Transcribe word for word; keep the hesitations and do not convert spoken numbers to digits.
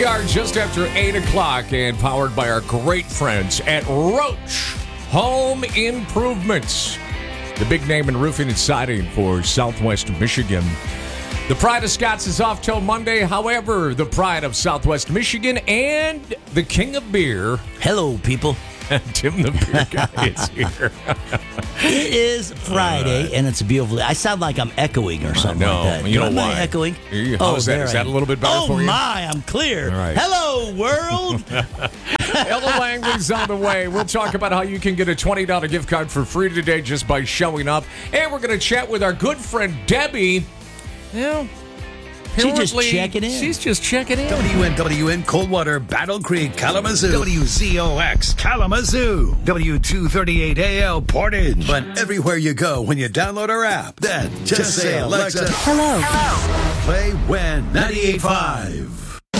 We are just after eight o'clock and powered by our great friends at Roach Home Improvements, the big name in roofing and siding for Southwest Michigan. The pride of Scott's is off till Monday. However, the pride of Southwest Michigan and the king of beer, Hello, people. Tim the beer guy, is here. It is Friday, right. And it's a beautiful day. I sound like I'm echoing or something no, like that. You know Am why? I echoing? How's oh, that? there Is I that am. a little bit better oh, for you? Oh, my, I'm clear. All right. Hello, world. Ella Langley's on the way. We'll talk about how you can get a twenty dollars gift card for free today just by showing up. And we're going to chat with our good friend Debbie. Yeah. She's just checking in. She's just checking in. W N W N Coldwater, Battle Creek, Kalamazoo. W Z O X, Kalamazoo. W two thirty-eight A L, Portage. But everywhere you go when you download our app, then just, just say, Alexa, hello. Hello. Play W E N ninety-eight point five.